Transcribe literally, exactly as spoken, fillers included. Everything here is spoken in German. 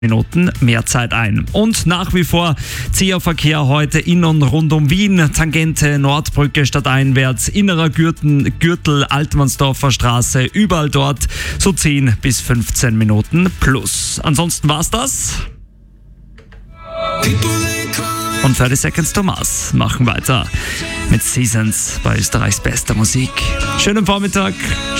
Minuten mehr Zeit ein. Und nach wie vor zäher Verkehr heute in und rund um Wien, Tangente, Nordbrücke stadteinwärts, innerer Gürtel, Gürtel, Altmannsdorfer Straße, überall dort so zehn bis fünfzehn Minuten plus. Ansonsten war's das. Und thirty Seconds to Mars machen weiter mit Seasons bei Österreichs bester Musik. Schönen Vormittag,